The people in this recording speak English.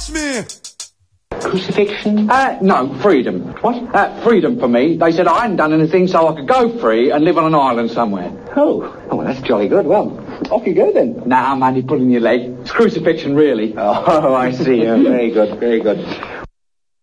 Watch me! Crucifixion? No, freedom. What? Freedom for me. They said I hadn't done anything, so I could go free and live on an island somewhere. Oh, well, that's jolly good. Well, off you go then. Nah, man, you're pulling your leg. It's crucifixion, really. Oh, I see. Very good, very good.